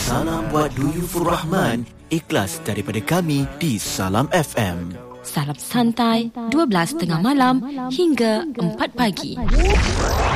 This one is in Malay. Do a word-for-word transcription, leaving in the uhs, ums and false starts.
Salam buat Duyufur Rahman, ikhlas daripada kami di Salam F M. Salam santai, dua belas tengah malam hingga empat pagi.